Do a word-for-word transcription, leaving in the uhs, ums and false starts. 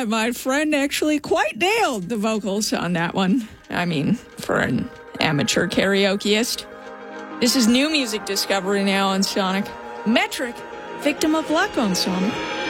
not. My friend actually quite nailed the vocals on that one. I mean, for an amateur karaokeist. This is new music discovery now on Sonic. Metric, Victim of Luck on Sonic.